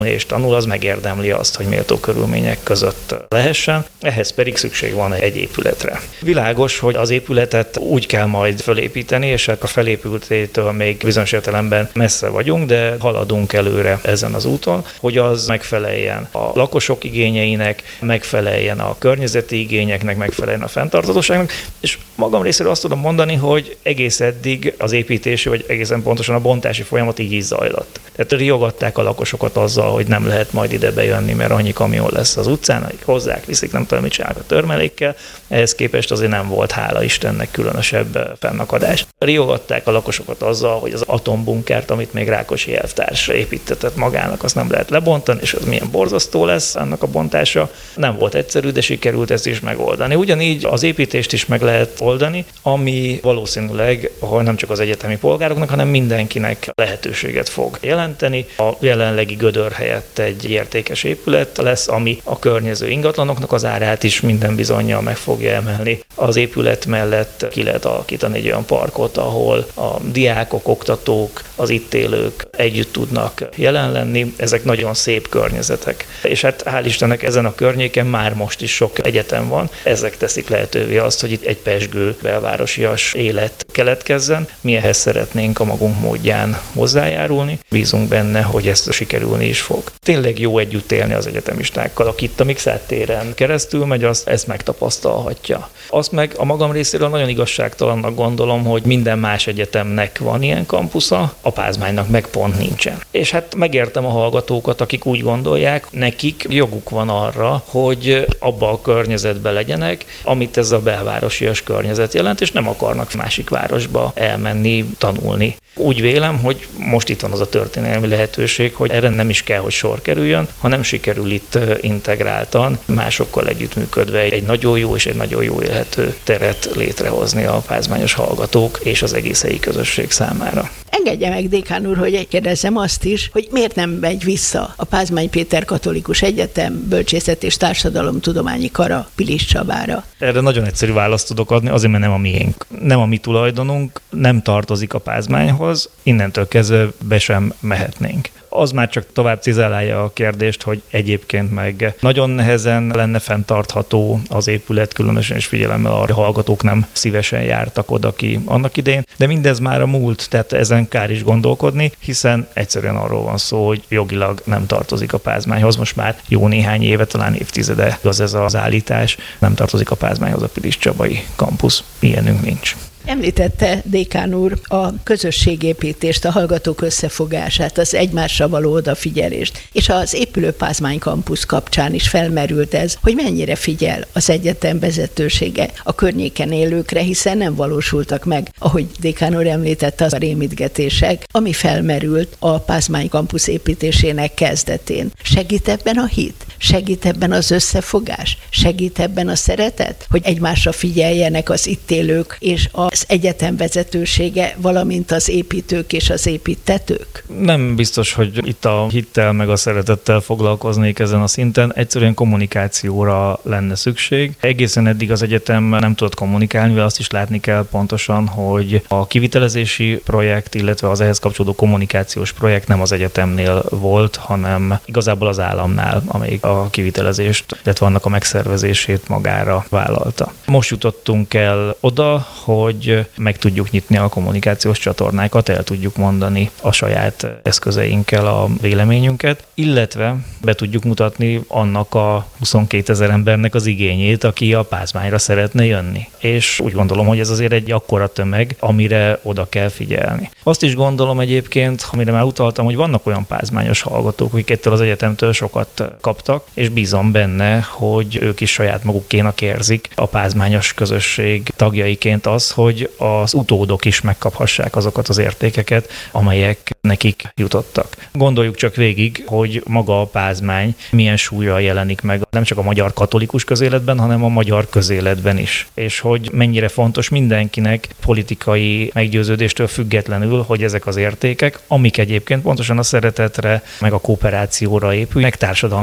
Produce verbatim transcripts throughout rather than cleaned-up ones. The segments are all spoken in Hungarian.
és tanul, az megérdemli azt, hogy méltó körülmények között lehessen. Ehhez pedig szükség van egy épületre. Világos, hogy az épületet úgy kell majd felépíteni, és hát a felépültétől még bizonyos értelemben messze vagyunk, de haladunk előre ezen az úton, hogy az megfeleljen a lakosok igényeinek, megfeleljen a környezeti igényeknek, megfeleljen a fenntarthatóságnak, és magam részéről azt tudom mondani, hogy egész eddig az építési, vagy egészen pontosan a bontási folyamat így is zajlott. Tehát riogatták a lakosokat azzal, hogy nem lehet majd ide bejönni, mert annyi kamion lesz az utcán, akik hozzák, viszik, nem tudom, mit csinálnak a törmelékkel. Ehhez képest azért nem volt, hála Istennek, különösebb fennakadás. Riogatták a lakosokat azzal, hogy az atombunkert, amit még Rákosi elvtárs építetett magának, azt nem lehet lebontani, és az milyen borzasztó lesz annak a bontása. Nem volt egyszerű, de sikerült ezt is megoldani. Ugyanígy az építést is meg lehet oldani, ami valószínűleg, ha nem csak az egyetemi polgároknak, hanem mindenkinek lehetőséget fog jelenteni. A jelenlegi gödör helyett egy értékes épület lesz, ami a környező ingatlanoknak az árát is minden bizonnyal meg fogja emelni. Az épület mellett ki lehet alakítani egy olyan parkot, ahol a diákok, oktatók, az itt élők együtt tudnak jelen lenni. Ezek nagyon szép környezetek. És hát hál' Istennek ezen a környéken már most is sok egyetem van. Ezek teszik lehetővé azt, hogy itt egy pezsgő belvárosias élet keletkezzen. Mi ehhez szeretnénk a magunk módján hozzájárulni. Bízunk benne, hogy ezt sikerülni is fog. Tényleg jó együtt élni az egyetemistákkal, akit a Mikszáth téren keresztül megy, azt ezt megtapasztalhatja. Azt meg a magam részéről nagyon igazságtalannak gondolom, hogy minden más egyetemnek van ilyen kampusza, a Pázmánynak meg pont nincsen. És hát megértem a hallgatókat, akik úgy gondolják, nekik joguk van arra, hogy abba a környezetben legyenek, amit ez a belvárosias környezet jelent, és nem akarnak másik városba elmenni, tanulni. Úgy vélem, hogy most itt van az a történelmi lehetőség, hogy erre nem is kell, hogy sor kerüljön, hanem sikerül itt integráltan, másokkal együttműködve egy nagyon jó és egy nagyon jó élhető teret létrehozni a pázmányos hallgatók és az egész helyi közösség számára. Engedje meg, dékán úr, hogy kérdezzem azt is, hogy miért nem megy vissza a Pázmány Péter Katolikus Egyetem Bölcsészet és Társadalomtudományi Kara Pilis Csabára? Erre nagyon egyszerű választ tudok adni, azért, mert nem a miénk. Nem a mi tulajdonunk, nem tartozik a Pázmányhoz, innentől kezdve be sem mehetnénk. Az már csak tovább cizellálja a kérdést, hogy egyébként meg nagyon nehezen lenne fenntartható az épület, különösen is figyelemmel arra, a hallgatók nem szívesen jártak oda ki annak idején, de mindez már a múlt, tehát ezen kár is gondolkodni, hiszen egyszerűen arról van szó, hogy jogilag nem tartozik a Pázmányhoz, most már jó néhány éve, talán évtizede az ez az állítás, nem tartozik a Pázmányhoz a Pilis Csabai kampusz, ilyenünk nincs. Említette, dékán úr, a közösségépítést, a hallgatók összefogását, az egymásra való odafigyelést, és az épülő Pázmány kampusz kapcsán is felmerült ez, hogy mennyire figyel az egyetem vezetősége a környéken élőkre, hiszen nem valósultak meg, ahogy dékán úr említette, az a rémítgetések, ami felmerült a Pázmány kampusz építésének kezdetén. Segít ebben a hit? Segít ebben az összefogás? Segít ebben a szeretet? Hogy egymásra figyeljenek az itt élők és az egyetem vezetősége, valamint az építők és az építtetők? Nem biztos, hogy itt a hittel meg a szeretettel foglalkoznék ezen a szinten. Egyszerűen kommunikációra lenne szükség. Egészen eddig az egyetem nem tudott kommunikálni, mivel azt is látni kell pontosan, hogy a kivitelezési projekt, illetve az ehhez kapcsolódó kommunikációs projekt nem az egyetemnél volt, hanem igazából az államnál, amelyik a kivitelezést, illetve annak a megszervezését magára vállalta. Most jutottunk el oda, hogy meg tudjuk nyitni a kommunikációs csatornákat, el tudjuk mondani a saját eszközeinkkel a véleményünket, illetve be tudjuk mutatni annak a huszonkétezer embernek az igényét, aki a Pázmányra szeretne jönni. És úgy gondolom, hogy ez azért egy akkora tömeg, amire oda kell figyelni. Azt is gondolom egyébként, amire már utaltam, hogy vannak olyan pázmányos hallgatók, akik ettől az egyetemtől sokat kaptak, és bízom benne, hogy ők is saját magukénak érzik a pázmányos közösség tagjaiként az, hogy az utódok is megkaphassák azokat az értékeket, amelyek nekik jutottak. Gondoljuk csak végig, hogy maga a Pázmány milyen súllyal jelenik meg nem csak a magyar katolikus közéletben, hanem a magyar közéletben is. És hogy mennyire fontos mindenkinek politikai meggyőződéstől függetlenül, hogy ezek az értékek, amik egyébként pontosan a szeretetre, meg a kooperációra épülnek, társadalmi szinten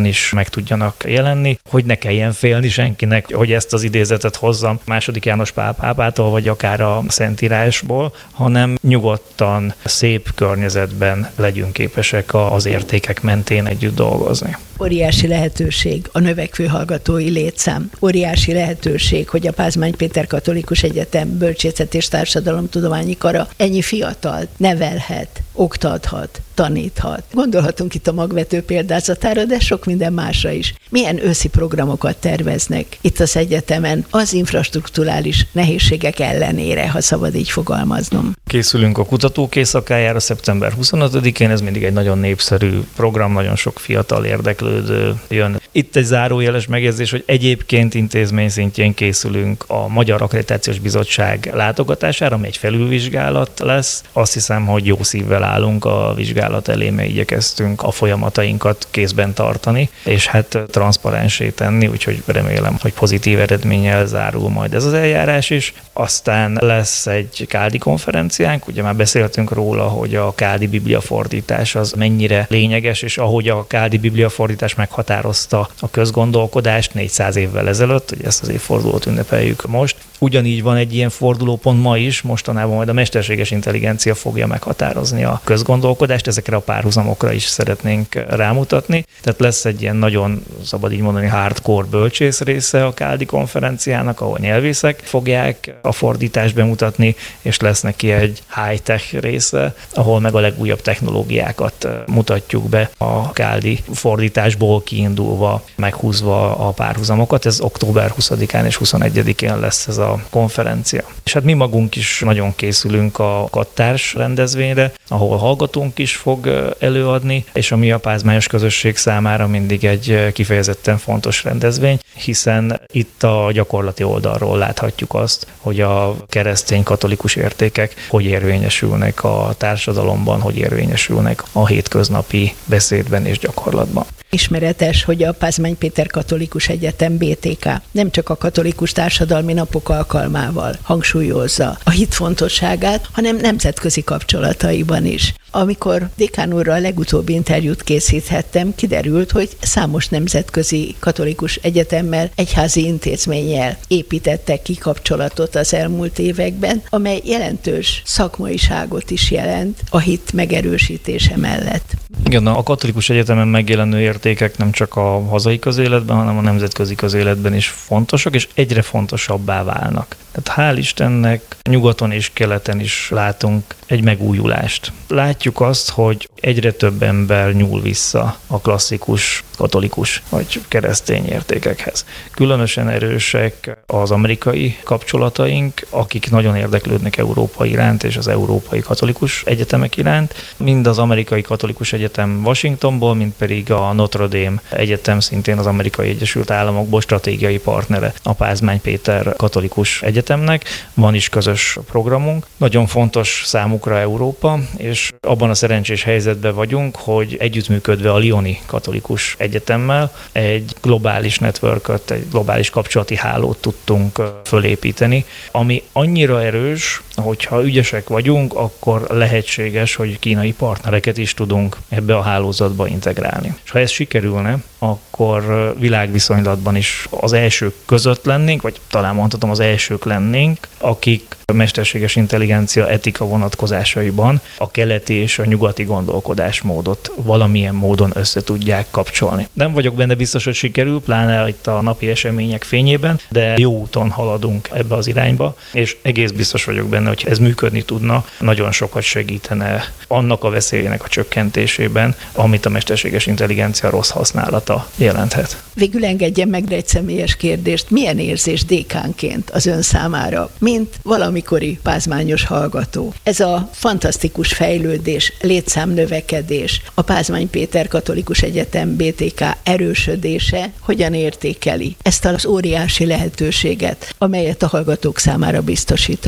helyzetben is meg tudjanak jelenni, hogy ne kelljen félni senkinek, hogy ezt az idézetet hozzam második János Pál pápától, vagy akár a Szentírásból, hanem nyugodtan, szép környezetben legyünk képesek az értékek mentén együtt dolgozni. Óriási lehetőség a növekvő hallgatói létszám. Óriási lehetőség, hogy a Pázmány Péter Katolikus Egyetem Bölcsészet és Társadalomtudományi Kara ennyi fiatalt nevelhet, oktathat, taníthat. Gondolhatunk itt a magvető példázatára, de sok minden másra is. Milyen őszi programokat terveznek itt az egyetemen az infrastrukturális nehézségek ellenére, ha szabad így fogalmaznom? Készülünk a kutatók éjszakájára szeptember huszonötödikén, ez mindig egy nagyon népszerű program, nagyon sok fiatal érdeklődő jön. Itt egy zárójeles megjegyzés, hogy egyébként intézmény szintjén készülünk a Magyar Akkreditációs Bizottság látogatására, ami egy felülvizsgálat lesz. Azt hiszem, hogy jó szívvel állunk a vizsgálat elé, mert igyekeztünk a folyamatainkat kézben tartani, és hát transzparensé tenni, úgyhogy remélem, hogy pozitív eredménnyel zárul majd ez az eljárás is. Aztán lesz egy Káldi konferenciánk, ugye már beszéltünk róla, hogy a Káldi bibliafordítás az mennyire lényeges, és ahogy a Káldi bibliafordítás meghatározta a közgondolkodást négyszáz évvel ezelőtt, hogy ezt az évfordulót ünnepeljük most. Ugyanígy van egy ilyen fordulópont ma is, mostanában majd a mesterséges intelligencia fogja meghatározni a közgondolkodást, ezekre a párhuzamokra is szeretnénk rámutatni. Tehát lesz egy ilyen nagyon, szabad így mondani, hardcore bölcsész része a Káldi konferenciának, ahol nyelvészek fogják a fordítást bemutatni, és lesz neki egy high-tech része, ahol meg a legújabb technológiákat mutatjuk be a Káldi fordításból kiindulva, meghúzva a párhuzamokat. Ez október huszadikán és huszonegyedikén lesz ez a konferencia. És hát mi magunk is nagyon készülünk a kattárs rendezvényre, ahol hallgatónk is fog előadni, és ami a pázmányos közösség számára mindig egy kifejezetten fontos rendezvény, hiszen itt a gyakorlati oldalról láthatjuk azt, hogy a keresztény katolikus értékek hogy érvényesülnek a társadalomban, hogy érvényesülnek a hétköznapi beszédben és gyakorlatban. Ismeretes, hogy a Pázmány Péter Katolikus Egyetem bé té ká nem csak a katolikus társadalmi napok alkalmával hangsúlyozza a hit fontosságát, hanem nemzetközi kapcsolataiban is. Amikor dékán úrral legutóbbi interjút készíthettem, kiderült, hogy számos nemzetközi katolikus egyetemmel, egyházi intézménnyel építettek ki kapcsolatot az elmúlt években, amely jelentős szakmaiságot is jelent a hit megerősítése mellett. Igen, a katolikus egyetemen megjelenő értékek nem csak a hazai közéletben, hanem a nemzetközi közéletben is fontosak, és egyre fontosabbá válnak. Tehát hál' Istennek nyugaton és keleten is látunk egy megújulást. Látjuk azt, hogy egyre több ember nyúl vissza a klasszikus katolikus vagy keresztény értékekhez. Különösen erősek az amerikai kapcsolataink, akik nagyon érdeklődnek Európa iránt és az európai katolikus egyetemek iránt. Mind az amerikai katolikus egyetem Washingtonból, mind pedig a Notre Dame Egyetem, szintén az Amerikai Egyesült Államokból stratégiai partnere a Pázmány Péter Katolikus Egyetemnek. Van is közös programunk. Nagyon fontos számukra Európa, és abban a szerencsés helyzetben vagyunk, hogy együttműködve a Lyoni Katolikus Egyetemmel egy globális networköt, egy globális kapcsolati hálót tudtunk fölépíteni, ami annyira erős, hogyha ügyesek vagyunk, akkor lehetséges, hogy kínai partnereket is tudunk ebbe a hálózatba integrálni. És ha ez sikerülne, akkor világviszonylatban is az elsők között lennénk, vagy talán mondhatom az elsők lennénk, akik a mesterséges intelligencia etika vonatkozásaiban a keleti és a nyugati gondolkodásmódot valamilyen módon össze tudják kapcsolni. Nem vagyok benne biztos, hogy sikerül, pláne itt a napi események fényében, de jó úton haladunk ebbe az irányba, és egész biztos vagyok benne, hogy ez működni tudna, nagyon sokat segítene annak a veszélyének a csökkentésében, amit a mesterséges intelligencia rossz használata jelenthet. Végül engedjen meg egy személyes kérdést. Milyen érzés dékánként az ön számára, mint valamikori pázmányos hallgató? Ez a fantasztikus fejlődés, létszámnövekedés, a Pázmány Péter Katolikus Egyetem bé té ká erősödése hogyan értékeli ezt az óriási lehetőséget, amelyet a hallgatók számára biztosítanak?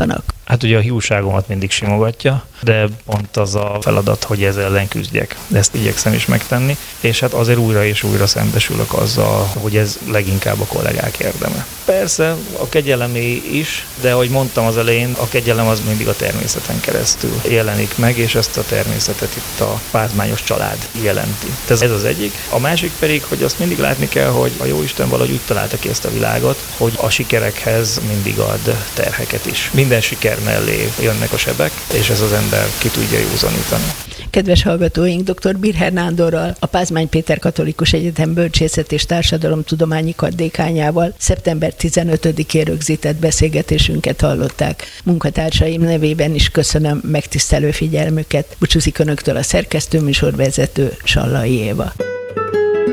Hát ugye a hiúságomat mindig simogatja, de pont az a feladat, hogy ezzel ellen küzdjek. De ezt igyekszem is megtenni, és hát azért újra és újra szembesülök azzal, hogy ez leginkább a kollégák érdeme. Persze a kegyelemé is, de ahogy mondtam az elején, a kegyelem az mindig a természeten keresztül jelenik meg, és ezt a természetet itt a pázmányos család jelenti. Ez, ez az egyik. A másik pedig, hogy azt mindig látni kell, hogy a Jóisten valahogy úgy találta ki ezt a világot, hogy a sikerekhez mindig ad terheket is. Minden siker mellé jönnek a sebek, és ez az ember ki tudja józanítani. Kedves hallgatóink, dr. Birher Nándorral, a Pázmány Péter Katolikus Egyetem Bölcsészet és Társadalomtudományi Kardékányával szeptember tizenötödikén rögzített beszélgetésünket hallották. Munkatársaim nevében is köszönöm megtisztelő figyelmüket. Búcsúzik önöktől a szerkesztő műsorvezető Sallai Éva.